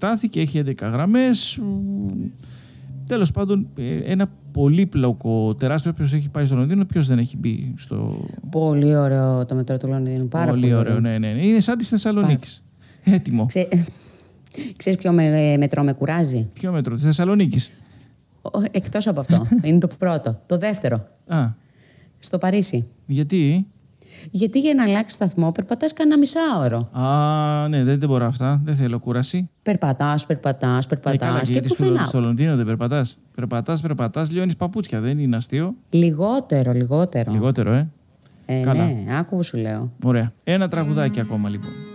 επεκτάθηκε, έχει 11 γραμμές. Τέλος πάντων, ένα πολύπλοκο, τεράστιο. Όποιος έχει πάει στο Λονδίνο, ποιος δεν έχει μπει στο. Πολύ ωραίο το μετρό του Λονδίνου. Πάρα πολύ ωραίο. Ναι. Είναι σαν της Θεσσαλονίκης. Έτοιμο. Ξέρεις ποιο μετρό με κουράζει? Ποιο μετρό, της Θεσσαλονίκης? Εκτός από αυτό. Είναι το πρώτο. Το δεύτερο. Στο Παρίσι. Γιατί? Γιατί για να αλλάξει σταθμό περπατάς κανένα μισάωρο. Ναι, δεν μπορώ αυτά. Δεν θέλω κούραση. Περπατάς. Και πουθενά. Στο Λονδίνο δεν περπατάς. Περπατάς, λιώνεις παπούτσια. Δεν είναι αστείο. Λιγότερο. Λιγότερο, Καλά. Ναι, άκου που σου λέω. Ωραία. Ένα τραγουδάκι ακόμα λοιπόν.